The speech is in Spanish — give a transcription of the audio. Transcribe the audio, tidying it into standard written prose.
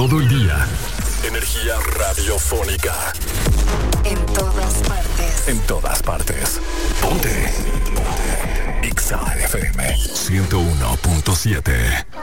todo el día. Energía radiofónica. En todas partes. En todas partes. Ponte. Ponte. Exa FM 101.7.